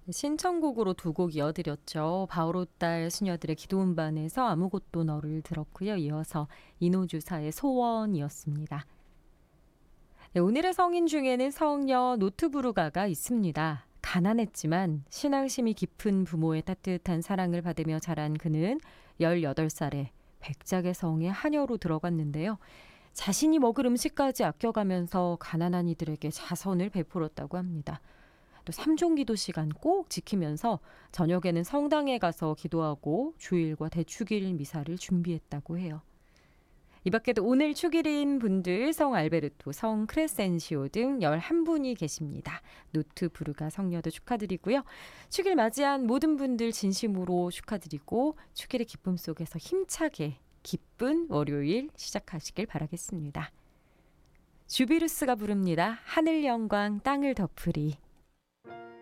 신청곡으로 두 곡 이어드렸죠. 바오로딸 수녀들의 기도 음반에서 아무것도 너를 들었고요. 이어서 이노주사의 소원이었습니다. 네, 오늘의 성인 중에는 성녀 노트부르가가 있습니다. 가난했지만 신앙심이 깊은 부모의 따뜻한 사랑을 받으며 자란 그는 18살에 백작의 성에 하녀로 들어갔는데요. 자신이 먹을 음식까지 아껴가면서 가난한 이들에게 자선을 베풀었다고 합니다. 또 삼종기도 시간 꼭 지키면서 저녁에는 성당에 가서 기도하고 주일과 대축일 미사를 준비했다고 해요. 이 밖에도 오늘 축일인 분들 성 알베르토, 성 크레센시오 등 11분이 계십니다. 노트 부르가 성녀도 축하드리고요. 축일 맞이한 모든 분들 진심으로 축하드리고 축일의 기쁨 속에서 힘차게 기쁜 월요일 시작하시길 바라겠습니다. 주비루스가 부릅니다. 하늘 영광 땅을 덮으리.